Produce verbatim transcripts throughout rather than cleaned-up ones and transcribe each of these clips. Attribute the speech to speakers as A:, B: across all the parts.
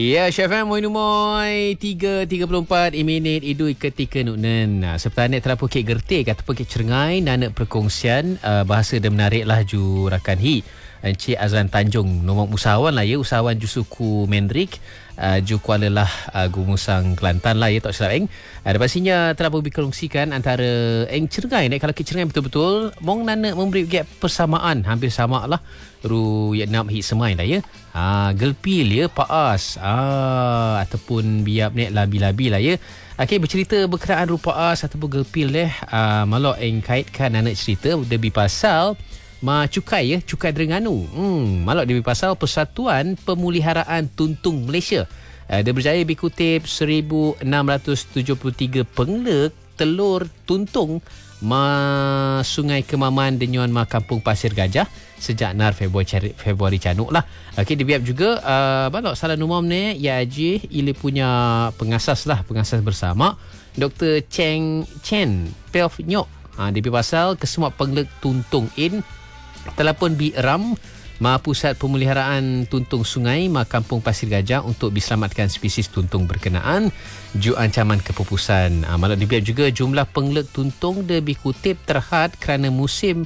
A: Ya, Syafam Moi Numoy tiga tiga puluh empat minit idui ketika nunen. Seperti telah pukit gertik ataupun kek cerengai nanak perkongsian uh, bahasa dan menarik lah ju rakan hi. Encik Azlan Tanjung nombor usahawan lah ya, usahawan ju suku Mendrik uh, ju Kuala lah uh, Gumusang Kelantan lah ya, tak silap eng. Uh, pastinya telah berkongsikan antara eng cerengai ni, kalau kek cerengai betul-betul mong nanak memberi gap persamaan hampir sama lah ru ya nak hit semai lah ya. Ha, gelpil ya paas. Ah ataupun biap ni labi-labi lah ya. Okey, bercerita berkenaan ru paas ataupun gelpil eh. Ah malok eng kaitkan anak cerita lebih pasal ma cukai ya, cukai Terengganu. Hmm, malok lebih pasal Persatuan Pemeliharaan Tuntung Malaysia. Uh, dia berjaya dikutip seribu enam ratus tujuh puluh tiga pengelek telur tuntung ma Sungai Kemaman Denyuan ma Kampung Pasir Gajah sejak nar Februari Februari canuk lah. Okey, dibiap juga uh, balok salah numam ni ya aji ili punya pengasas lah, pengasas bersama Doktor Cheng Chen Pelf Nyok. Ha, dia pasal kesemua pengelek tuntung in telah pun biram ma Pusat Pemeliharaan Tuntung Sungai ma Kampung Pasir Gajah untuk diselamatkan spesies tuntung berkenaan ju ancaman kepupusan. Ha, malah dibiap juga jumlah pengelek tuntung lebih kutip terhad kerana musim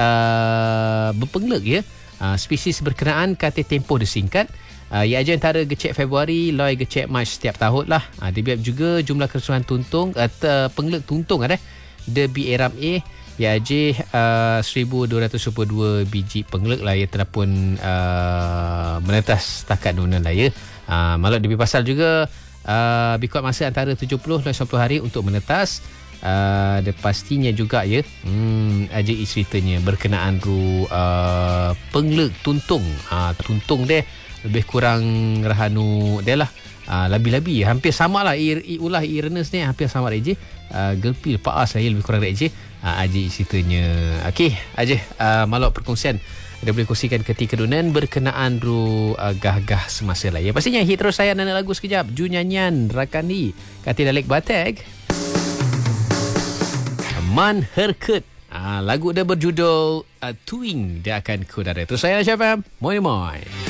A: uh, berpengelek ya. Uh, spesies berkenaan kata tempoh disingkat. Uh, ia aja antara gecek Februari loi gecek Mac setiap tahun lah. Uh, dibiap juga jumlah keseluruhan tuntung atau uh, pengelek tuntung ada de B R M A ya je uh, seribu dua ratus dua puluh dua biji pengelek lah ya telah pun uh, menetas setakat nunan lah ya. Uh, malah lebih pasal juga uh, bikuat masa antara tujuh puluh dan sembilan puluh hari untuk menetas. Uh, de pastinya juga ya. Hmm aja ceritanya berkenaan ru uh, pengelek tuntung. Uh, tuntung deh lebih kurang rahanu dia lah. Uh, labi-labi hampir sama lah i, i, ulah Irenes ni hampir sama aja. Uh, gelpil paas saya lebih kurang aja. Uh, aja ceritanya. Okey, aja uh, malok perkongsian ada boleh kongsikan ketika dunan berkenaan ru uh, gah-gah semasa lah ya. Pastinya hit terus saya nana lagu sekejap. Ju nyanyian Rakani Kati Dalek Batek Man Herkut. Uh, lagu dia berjudul uh, Tuing dia akan kudara. Terus saya Syafam Moi Moi.